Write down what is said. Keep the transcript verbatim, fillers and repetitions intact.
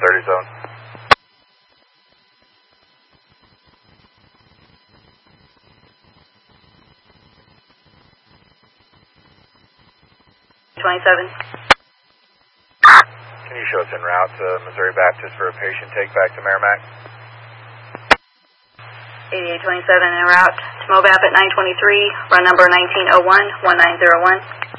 thirty zone. twenty-seven. Can you show us en route to Missouri Baptist for a patient take back to Merrimack? eighty-eight twenty-seven en route to Mobap at nine twenty-three, run number nineteen oh one, one nine zero one.